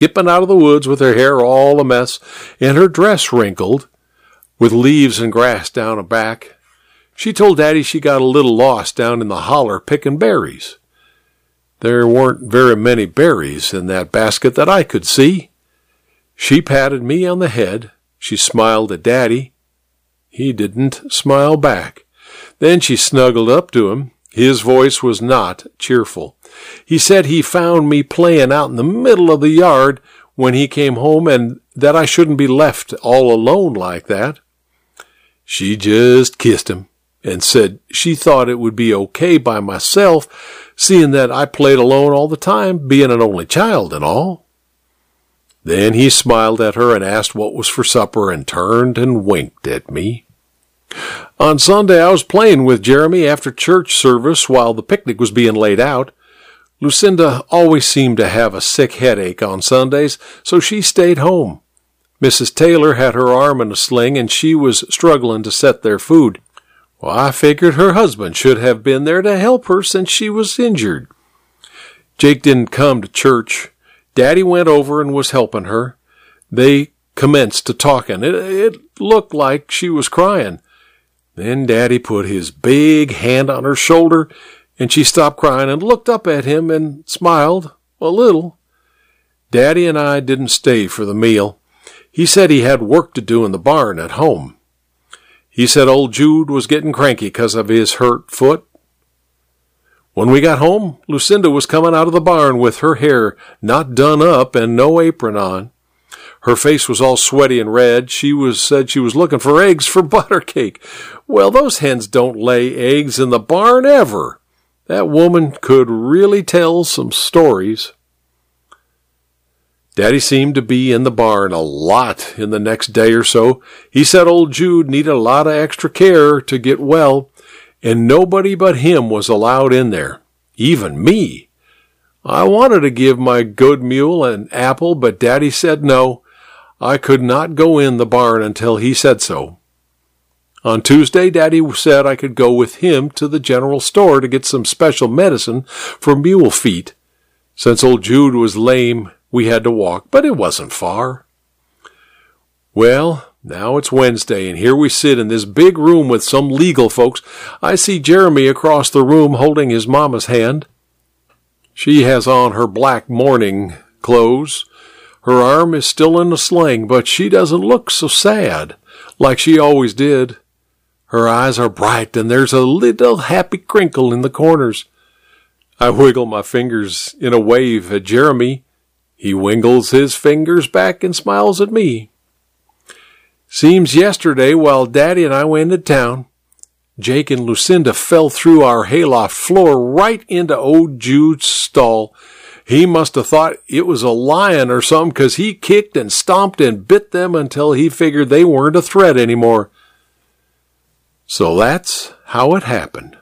skipping out of the woods with her hair all a mess and her dress wrinkled, with leaves and grass down her back. She told Daddy she got a little lost down in the holler picking berries. There weren't very many berries in that basket that I could see. She patted me on the head. She smiled at Daddy. He didn't smile back. Then she snuggled up to him. His voice was not cheerful. He said he found me playing out in the middle of the yard when he came home and that I shouldn't be left all alone like that. She just kissed him and said she thought it would be okay by myself, seeing that I played alone all the time, being an only child and all. Then he smiled at her and asked what was for supper and turned and winked at me. On Sunday, I was playing with Jeremy after church service while the picnic was being laid out. Lucinda always seemed to have a sick headache on Sundays, so she stayed home. Mrs. Taylor had her arm in a sling, and she was struggling to set their food. Well, I figured her husband should have been there to help her since she was injured. Jake didn't come to church. Daddy went over and was helping her. They commenced to talking. It looked like she was crying. Then Daddy put his big hand on her shoulder, and she stopped crying and looked up at him and smiled a little. Daddy and I didn't stay for the meal. He said he had work to do in the barn at home. He said old Jude was getting cranky because of his hurt foot. When we got home, Lucinda was coming out of the barn with her hair not done up and no apron on. Her face was all sweaty and red. Said she was looking for eggs for butter cake. Well, those hens don't lay eggs in the barn ever. That woman could really tell some stories. Daddy seemed to be in the barn a lot in the next day or so. He said old Jude needed a lot of extra care to get well, and nobody but him was allowed in there, even me. I wanted to give my good mule an apple, but Daddy said no. I could not go in the barn until he said so. On Tuesday, Daddy said I could go with him to the general store to get some special medicine for mule feet. Since old Jude was lame, we had to walk, but it wasn't far. Well, now it's Wednesday, and here we sit in this big room with some legal folks. I see Jeremy across the room holding his mama's hand. She has on her black mourning clothes. Her arm is still in a sling, but she doesn't look so sad, like she always did. Her eyes are bright, and there's a little happy crinkle in the corners. I wiggle my fingers in a wave at Jeremy. He wiggles his fingers back and smiles at me. Seems yesterday, while Daddy and I went into town, Jake and Lucinda fell through our hayloft floor right into old Jude's stall. He must have thought it was a lion or something, because he kicked and stomped and bit them until he figured they weren't a threat anymore. So that's how it happened.